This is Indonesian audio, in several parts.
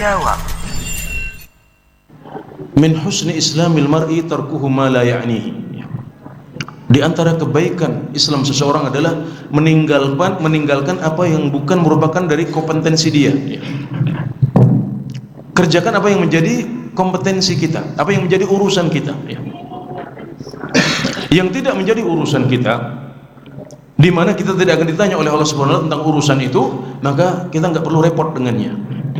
Jawab. Min husni islamil mar'i tarkuhu ma la ya'nihi. Di antara kebaikan Islam seseorang adalah meninggalkan apa yang bukan merupakan dari kompetensi dia. Kerjakan apa yang menjadi kompetensi kita, apa yang menjadi urusan kita. Yang tidak menjadi urusan kita, di mana kita tidak akan ditanya oleh Allah Subhanahu wa taala tentang urusan itu, maka kita nggak perlu repot dengannya.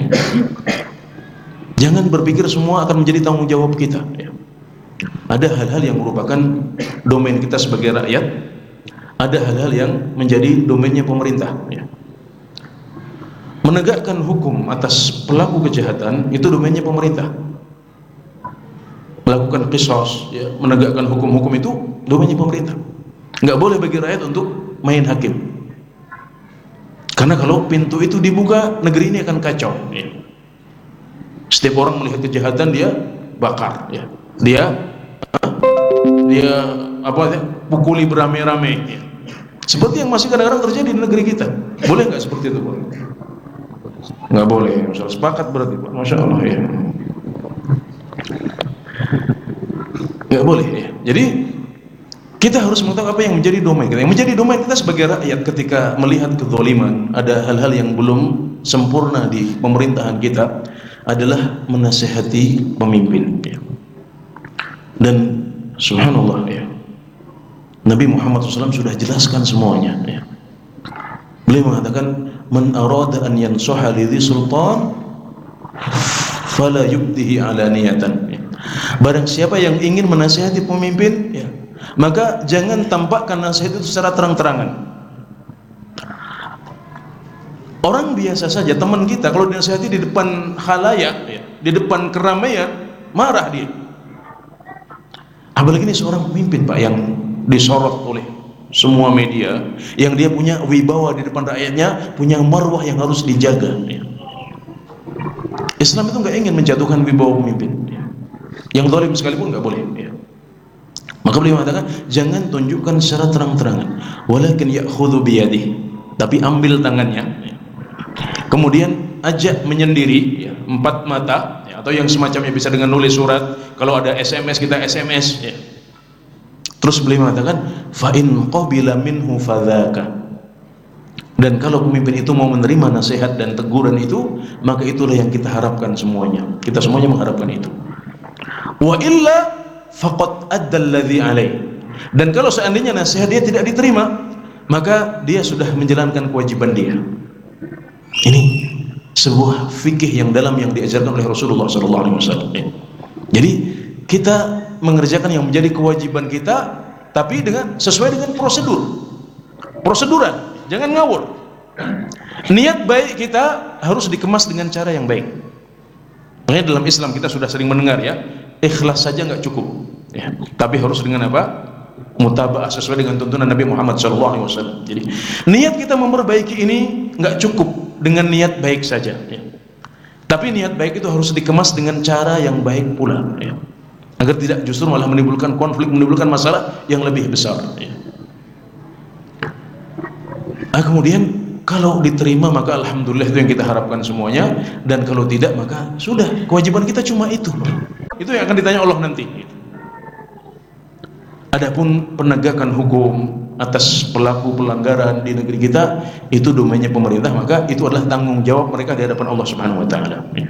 Jangan berpikir semua akan menjadi tanggung jawab kita. Ada hal-hal yang merupakan domain kita sebagai rakyat, ada hal-hal yang menjadi domainnya pemerintah. Menegakkan hukum atas pelaku kejahatan itu domainnya pemerintah. Melakukan qisas, menegakkan hukum-hukum itu domainnya pemerintah. Nggak boleh bagi rakyat untuk main hakim. Karena kalau pintu itu dibuka, negeri ini akan kacau. Setiap orang melihat kejahatan dia bakar, dia pukuli beramai-ramai. Seperti yang masih kadang-kadang terjadi di negeri kita. Boleh nggak seperti itu? Nggak boleh. Sepakat berarti, Pak. Masya Allah ya. Nggak boleh ya. Jadi kita harus mengetahui apa yang menjadi domain kita. Yang menjadi domain kita sebagai rakyat ketika melihat kezaliman, ada hal-hal yang belum sempurna di pemerintahan kita, adalah menasihati pemimpin. Dan subhanallah ya, Nabi Muhammad SAW sudah jelaskan semuanya. Beliau mengatakan, man arada an yansuha lidhi sultan fala yubdihi alaniyatan. Barang siapa yang ingin menasihati pemimpin, maka jangan tampakkan nasihat itu secara terang-terangan. Orang biasa saja, teman kita, kalau dinasihati di depan khalayak, di depan keramaian, marah dia. Apalagi ini seorang pemimpin, Pak, yang disorot oleh semua media, yang dia punya wibawa di depan rakyatnya, punya marwah yang harus dijaga. Islam itu nggak ingin menjatuhkan wibawa pemimpin. Yang zalim sekalipun nggak boleh. Maka beliau mengatakan, jangan tunjukkan secara terang-terangan, walakin ya'khudhu biyadihi, tapi ambil tangannya. Kemudian ajak menyendiri, 4 mata, atau yang semacamnya, bisa dengan nulis surat. Kalau ada SMS, kita SMS. Terus beliau mengatakan, fa in qabila minhu fadzaka. Dan kalau pemimpin itu mau menerima nasihat dan teguran itu, maka itulah yang kita harapkan semuanya. Kita semuanya mengharapkan itu. Wa illa faqad adda alladhi alaihi. Dan kalau seandainya nasihat dia tidak diterima, maka dia sudah menjalankan kewajiban dia. Ini sebuah fikih yang dalam yang diajarkan oleh Rasulullah SAW. Jadi kita mengerjakan yang menjadi kewajiban kita, tapi sesuai dengan proseduran, jangan ngawur. Niat baik kita harus dikemas dengan cara yang baik. Makanya dalam Islam kita sudah sering mendengar ikhlas saja nggak cukup, tapi harus dengan apa? Mutaba'ah, sesuai dengan tuntunan Nabi Muhammad SAW. Jadi niat kita memperbaiki ini nggak cukup dengan niat baik saja, tapi niat baik itu harus dikemas dengan cara yang baik pula, agar tidak justru malah menimbulkan konflik, menimbulkan masalah yang lebih besar. Kemudian kalau diterima maka alhamdulillah, itu yang kita harapkan semuanya. Dan kalau tidak, maka sudah, kewajiban kita cuma itu. Itu yang akan ditanya Allah nanti. Adapun penegakan hukum atas pelaku pelanggaran di negeri kita, itu domainnya pemerintah, maka itu adalah tanggung jawab mereka di hadapan Allah Subhanahu wa taala.